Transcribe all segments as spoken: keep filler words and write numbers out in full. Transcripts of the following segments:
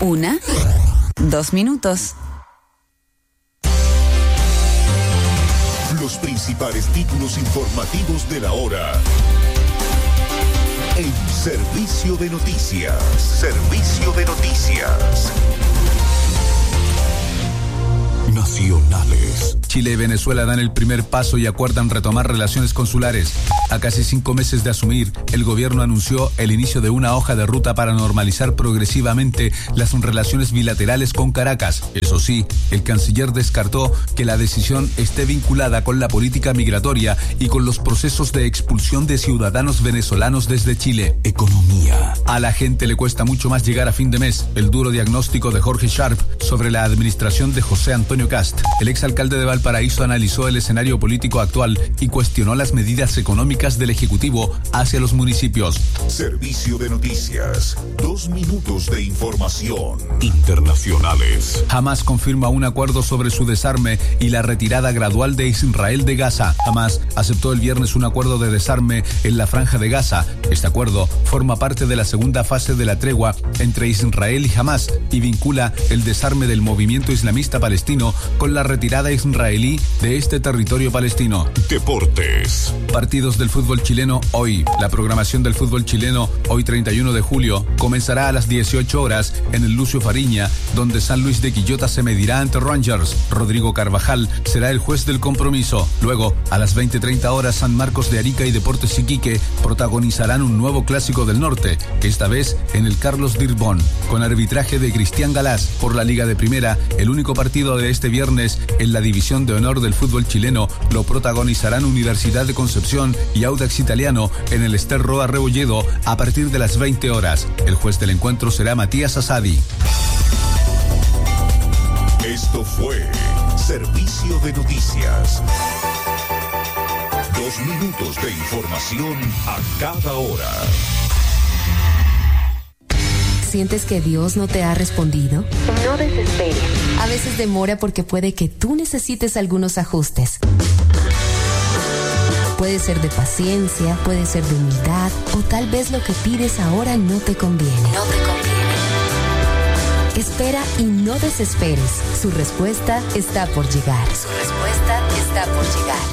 Una, dos minutos. Los principales títulos informativos de la hora. En Servicio de Noticias. Servicio de Noticias. Nacionales. Chile y Venezuela dan el primer paso y acuerdan retomar relaciones consulares. A casi cinco meses de asumir, el gobierno anunció el inicio de una hoja de ruta para normalizar progresivamente las relaciones bilaterales con Caracas. Eso sí, el canciller descartó que la decisión esté vinculada con la política migratoria y con los procesos de expulsión de ciudadanos venezolanos desde Chile. Economía. A la gente le cuesta mucho más llegar a fin de mes. El duro diagnóstico de Jorge Sharp sobre la administración de José Antonio Kast. El exalcalde de Valparaíso analizó el escenario político actual y cuestionó las medidas económicas del Ejecutivo hacia los municipios. Servicio de Noticias. Dos minutos de información. Internacionales. Hamás confirma un acuerdo sobre su desarme y la retirada gradual de Israel de Gaza. Hamás aceptó el viernes un acuerdo de desarme en la Franja de Gaza. Este acuerdo forma parte de la segunda fase de la tregua entre Israel y Hamás y vincula el desarme del movimiento islamista palestino con la retirada israelí de este territorio palestino. Deportes. Partidos del fútbol chileno hoy. La programación del fútbol chileno hoy treinta y uno de julio comenzará a las dieciocho horas en el Lucio Fariña, donde San Luis de Quillota se medirá ante Rangers. Rodrigo Carvajal será el juez del compromiso. Luego, a las veinte treinta horas, San Marcos de Arica y Deportes Iquique protagonizarán un nuevo clásico del norte, esta vez en el Carlos Dirbón, con arbitraje de Cristian Galás. Por la Liga de Primera, el único partido de este viernes en la división de honor del fútbol chileno lo protagonizarán Universidad de Concepción y Audax Italiano en el Ester Roa Rebolledo a partir de las veinte horas. El juez del encuentro será Matías Asadi. Esto fue Servicio de Noticias. Dos minutos de información a cada hora. ¿Sientes que Dios no te ha respondido? No desesperes. A veces demora porque puede que tú necesites algunos ajustes. Puede ser de paciencia, puede ser de humildad, o tal vez lo que pides ahora no te conviene. No te conviene. Espera y no desesperes. Su respuesta está por llegar. Su respuesta está por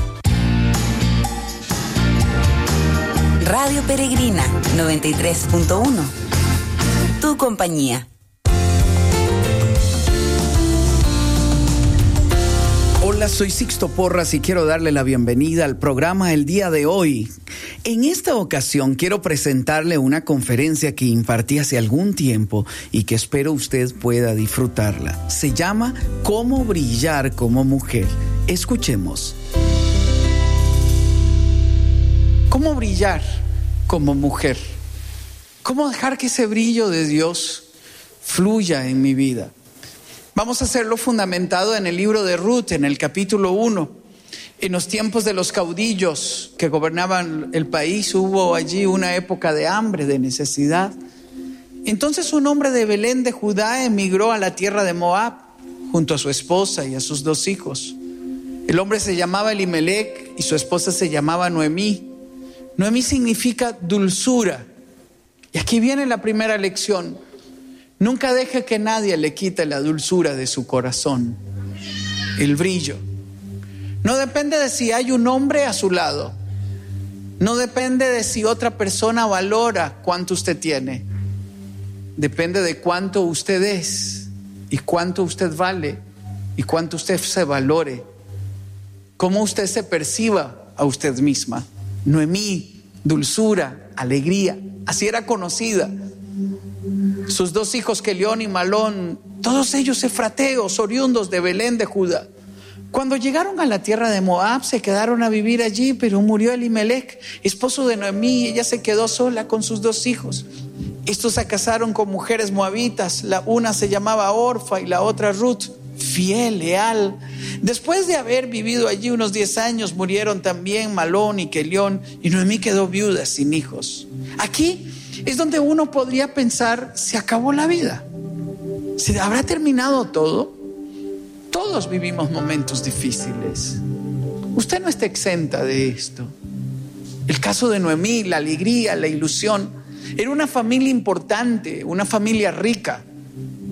llegar. Radio Peregrina noventa y tres punto uno. Tu compañía. Hola, soy Sixto Porras y quiero darle la bienvenida al programa el día de hoy. En esta ocasión quiero presentarle una conferencia que impartí hace algún tiempo y que espero usted pueda disfrutarla. Se llama ¿Cómo brillar como mujer? Escuchemos. ¿Cómo brillar como mujer? ¿Cómo dejar que ese brillo de Dios fluya en mi vida? Vamos a hacerlo fundamentado en el libro de Ruth, en el capítulo uno. En los tiempos de los caudillos que gobernaban el país, hubo allí una época de hambre, de necesidad. Entonces un hombre de Belén de Judá emigró a la tierra de Moab, junto a su esposa y a sus dos hijos. El hombre se llamaba Elimelec y su esposa se llamaba Noemí. Noemí significa dulzura. Y aquí viene la primera lección. Nunca deje que nadie le quite la dulzura de su corazón, el brillo. No depende de si hay un hombre a su lado. No depende de si otra persona valora cuánto usted tiene. Depende de cuánto usted es y cuánto usted vale y cuánto usted se valore. Cómo usted se perciba a usted misma. Noemí, dulzura, alegría. Así era conocida. Sus dos hijos, Kelión y Malón, todos ellos efrateos, oriundos de Belén de Judá. Cuando llegaron a la tierra de Moab, se quedaron a vivir allí, pero murió Elimelec, esposo de Noemí, y ella se quedó sola con sus dos hijos. Estos se casaron con mujeres moabitas, la una se llamaba Orfa y la otra Ruth, fiel, leal. Después de haber vivido allí unos diez años, murieron también Malón y Kelión, y Noemí quedó viuda sin hijos. Aquí es donde uno podría pensar, se acabó la vida. ¿Se habrá terminado todo? Todos vivimos momentos difíciles. Usted no está exenta de esto. El caso de Noemí, la alegría, la ilusión. Era una familia importante, una familia rica.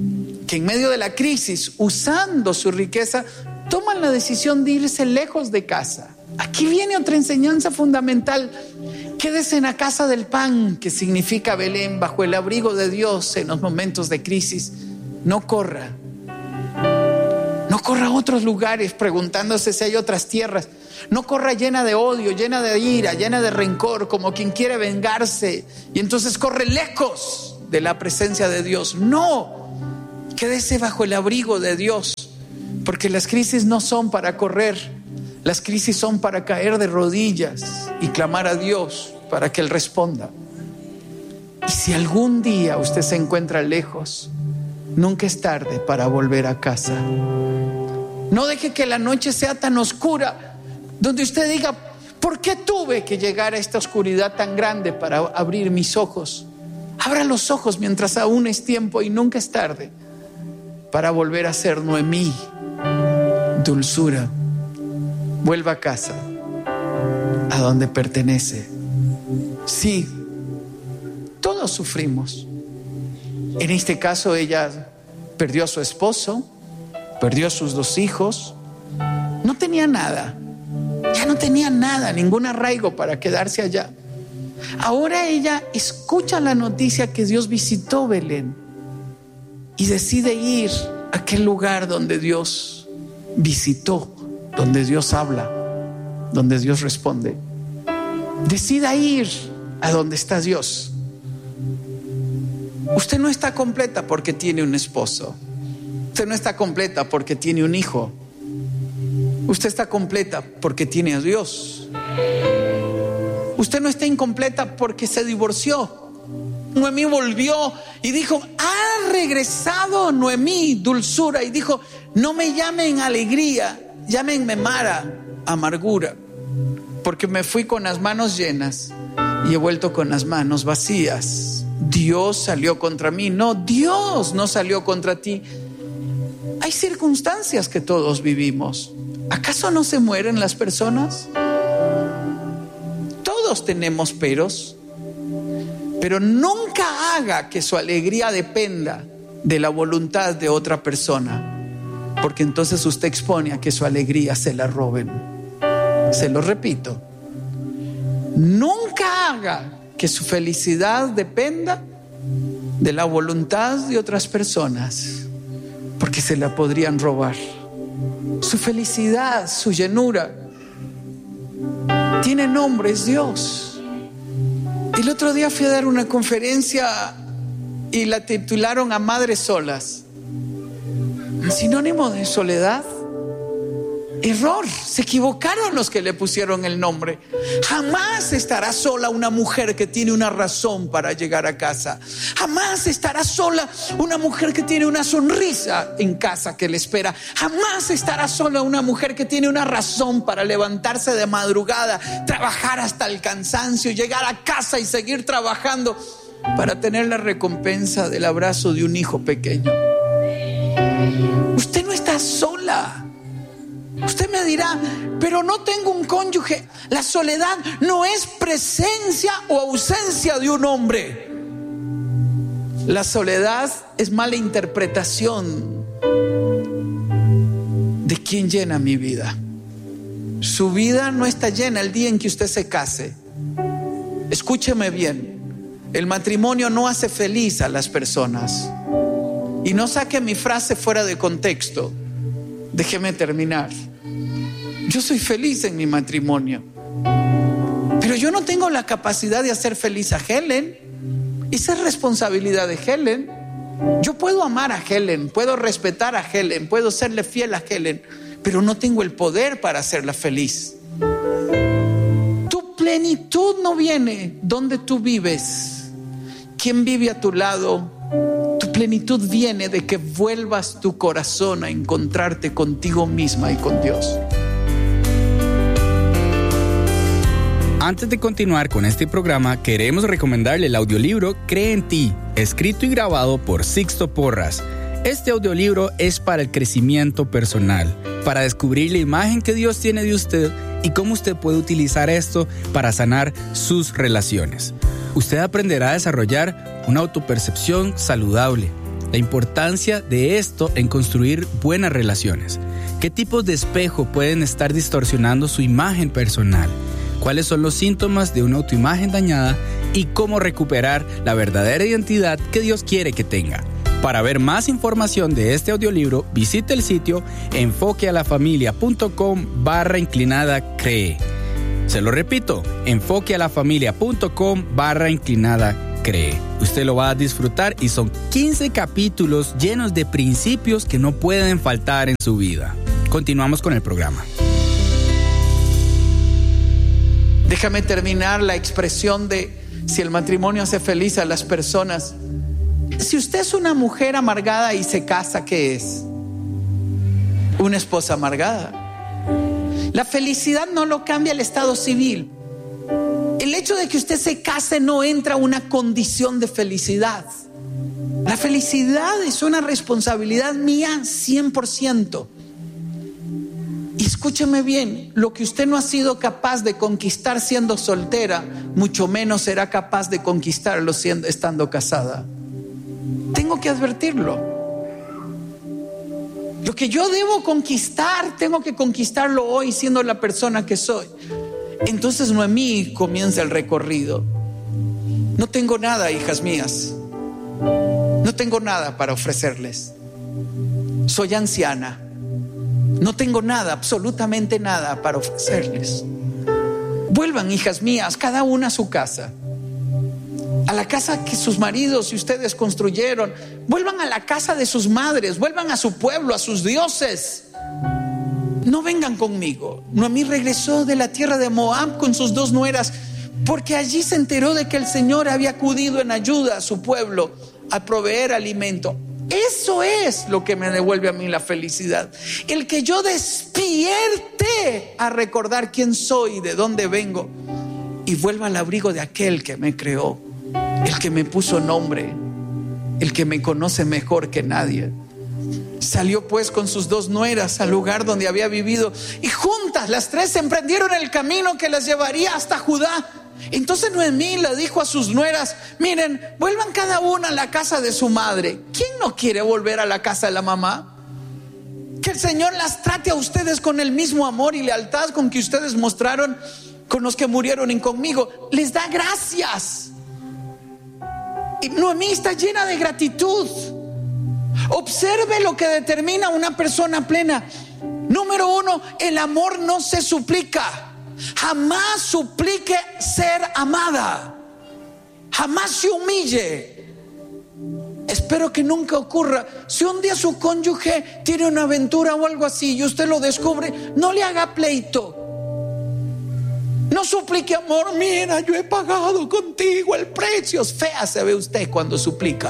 que en medio de la crisis, usando su riqueza, toman la decisión de irse lejos de casa. Aquí viene otra enseñanza fundamental. Quédese en la casa del pan, que significa Belén, bajo el abrigo de Dios en los momentos de crisis. No corra. No corra a otros lugares preguntándose si hay otras tierras. No corra llena de odio, llena de ira, llena de rencor, como quien quiere vengarse. Y entonces corre lejos de la presencia de Dios. No, quédese bajo el abrigo de Dios. Porque las crisis no son para correr. Las crisis son para caer de rodillas y clamar a Dios para que Él responda. Y si algún día usted se encuentra lejos, nunca es tarde para volver a casa. No deje que la noche sea tan oscura, donde usted diga, ¿por qué tuve que llegar a esta oscuridad tan grande para abrir mis ojos? Abra los ojos mientras aún es tiempo y nunca es tarde para volver a ser Noemí, dulzura. Vuelva a casa, a donde pertenece. Sí, todos sufrimos. En este caso ella perdió a su esposo, perdió a sus dos hijos, no tenía nada, ya no tenía nada, ningún arraigo para quedarse allá. Ahora ella escucha la noticia que Dios visitó Belén y decide ir a aquel lugar donde Dios visitó, donde Dios habla, donde Dios responde. Decida ir a donde está Dios. Usted no está completa porque tiene un esposo. Usted no está completa porque tiene un hijo. Usted está completa porque tiene a Dios. Usted no está incompleta porque se divorció. Noemí volvió y dijo, ha regresado Noemí, dulzura, y dijo, no me llamen alegría, llámenme Mara, amargura, porque me fui con las manos llenas y he vuelto con las manos vacías. Dios salió contra mí. No, Dios no salió contra ti. Hay circunstancias que todos vivimos. ¿Acaso no se mueren las personas? Todos tenemos peros, pero nunca haga que su alegría dependa de la voluntad de otra persona, porque entonces usted expone a que su alegría se la roben. Se lo repito, nunca haga que su felicidad dependa de la voluntad de otras personas, porque se la podrían robar. Su felicidad, su llenura tiene nombre, es Dios. El otro día fui a dar una conferencia y la titularon a Madres Solas. Sinónimo de soledad. Error, se equivocaron los que le pusieron el nombre. Jamás estará sola una mujer que tiene una razón para llegar a casa. Jamás estará sola una mujer que tiene una sonrisa en casa que le espera. Jamás estará sola una mujer que tiene una razón para levantarse de madrugada, trabajar hasta el cansancio, llegar a casa y seguir trabajando para tener la recompensa del abrazo de un hijo pequeño. Usted no está sola. Usted me dirá, pero no tengo un cónyuge. La soledad no es presencia o ausencia de un hombre. La soledad es mala interpretación de quién llena mi vida. Su vida no está llena el día en que usted se case. Escúcheme bien, el matrimonio no hace feliz a las personas. Y no saque mi frase fuera de contexto. Déjeme terminar. Yo soy feliz en mi matrimonio, pero yo no tengo la capacidad de hacer feliz a Helen. Esa es responsabilidad de Helen. Yo puedo amar a Helen, puedo respetar a Helen, puedo serle fiel a Helen, pero no tengo el poder para hacerla feliz. Tu plenitud no viene donde tú vives. ¿Quién vive a tu lado? Tu plenitud viene de que vuelvas tu corazón a encontrarte contigo misma y con Dios. Antes de continuar con este programa, queremos recomendarle el audiolibro Cree en Ti, escrito y grabado por Sixto Porras. Este audiolibro es para el crecimiento personal, para descubrir la imagen que Dios tiene de usted y cómo usted puede utilizar esto para sanar sus relaciones. Usted aprenderá a desarrollar una autopercepción saludable, La importancia de esto en construir buenas relaciones. ¿Qué tipos de espejo pueden estar distorsionando su imagen personal? ¿Cuáles son los síntomas de una autoimagen dañada? Y cómo recuperar la verdadera identidad que Dios quiere que tenga. Para ver más información de este audiolibro, visite el sitio enfoquealafamilia.com barra inclinada cree. Se lo repito, enfoquealafamilia.com barra inclinada cree. Usted lo va a disfrutar y son quince capítulos llenos de principios que no pueden faltar en su vida. Continuamos con el programa. Déjame terminar la expresión de si el matrimonio hace feliz a las personas. Si usted es una mujer amargada y se casa, ¿qué es? Una esposa amargada. La felicidad no lo cambia el estado civil. El hecho de que usted se case no entra a una condición de felicidad. La felicidad es una responsabilidad mía cien por ciento. Y escúcheme bien, lo que usted no ha sido capaz de conquistar siendo soltera, mucho menos será capaz de conquistarlo siendo, estando casada. Tengo que advertirlo. Lo que yo debo conquistar, tengo que conquistarlo hoy siendo la persona que soy. Entonces Noemí comienza el recorrido. No tengo nada, hijas mías. No tengo nada para ofrecerles. Soy anciana. No tengo nada, absolutamente nada para ofrecerles. Vuelvan, hijas mías, cada una a su casa. A la casa que sus maridos y ustedes construyeron. Vuelvan a la casa de sus madres. Vuelvan a su pueblo, a sus dioses. No vengan conmigo. Noemí regresó de la tierra de Moab con sus dos nueras, porque allí se enteró de que el Señor había acudido en ayuda a su pueblo a proveer alimento. Eso es lo que me devuelve a mí la felicidad. El que yo despierte a recordar quién soy y de dónde vengo, y vuelva al abrigo de aquel que me creó, el que me puso nombre, el que me conoce mejor que nadie. Salió pues con sus dos nueras al lugar donde había vivido, y juntas las tres emprendieron el camino que las llevaría hasta Judá. Entonces Noemí le dijo a sus nueras: miren, vuelvan cada una a la casa de su madre. ¿Quién no quiere volver a la casa de la mamá? Que el Señor las trate a ustedes con el mismo amor y lealtad con que ustedes mostraron con los que murieron y conmigo. Les da gracias. Y Noemí está llena de gratitud. Observe lo que determina una persona plena. Número uno, el amor no se suplica. Jamás suplique ser amada. Jamás se humille. Espero que nunca ocurra. Si un día su cónyuge tiene una aventura o algo así y usted lo descubre, no le haga pleito. No suplique amor. Mira, yo he pagado contigo el precio. Fea se ve usted cuando suplica.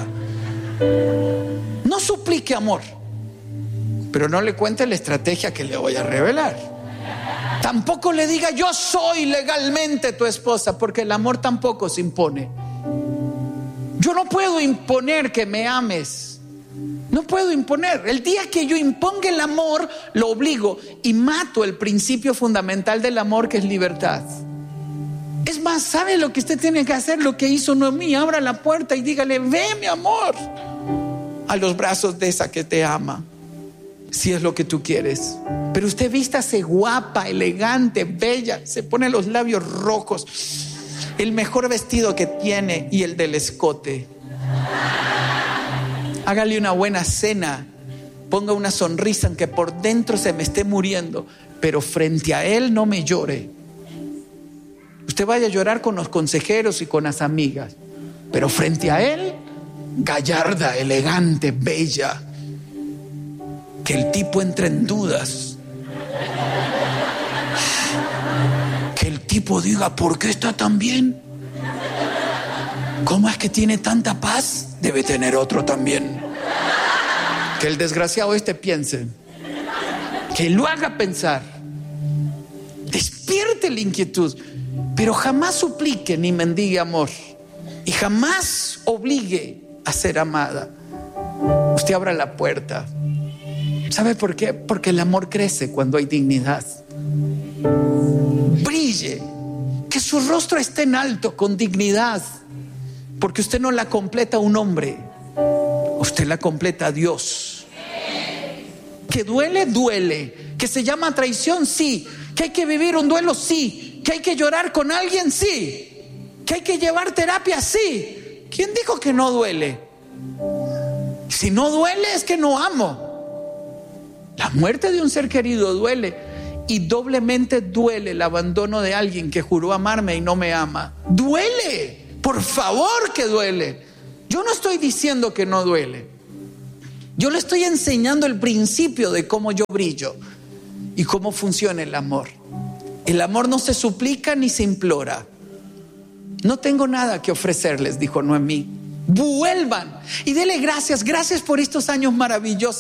No suplique amor, pero no le cuente la estrategia que le voy a revelar. Tampoco le diga: yo soy legalmente tu esposa, porque el amor tampoco se impone. Yo no puedo imponer que me ames. No puedo imponer. El día que yo imponga el amor, lo obligo y mato el principio fundamental del amor, que es libertad. Es más, ¿sabe lo que usted tiene que hacer? Lo que hizo Noemí: abra la puerta y dígale: ve, mi amor, a los brazos de esa que te ama, si es lo que tú quieres. Pero usted vístase guapa, elegante, bella, se pone los labios rojos, el mejor vestido que tiene y el del escote. Hágale una buena cena, ponga una sonrisa aunque por dentro se me esté muriendo, pero frente a él no me llore. Usted vaya a llorar con los consejeros y con las amigas, pero frente a él, gallarda, elegante, bella. Que el tipo entre en dudas. Que el tipo diga: ¿por qué está tan bien? ¿Cómo es que tiene tanta paz? Debe tener otro también. Que el desgraciado este piense. Que lo haga pensar. Despierte la inquietud. Pero jamás suplique ni mendigue amor. Y jamás obligue a ser amada. Usted abra la puerta. ¿Sabe por qué? Porque el amor crece cuando hay dignidad. Brille, que su rostro esté en alto con dignidad, porque usted no la completa un hombre, usted la completa a Dios. Que duele, duele. Que se llama traición, sí. Que hay que vivir un duelo, sí. Que hay que llorar con alguien, sí. Que hay que llevar terapia, sí. ¿Quién dijo que no duele? Si no duele es que no amo. La muerte de un ser querido duele. Y doblemente duele el abandono de alguien que juró amarme y no me ama. Duele. Por favor que duele. Yo no estoy diciendo que no duele. Yo le estoy enseñando el principio de cómo yo brillo y cómo funciona el amor. El amor no se suplica ni se implora. No tengo nada que ofrecerles, dijo Noemí. Vuelvan y dele gracias. Gracias por estos años maravillosos.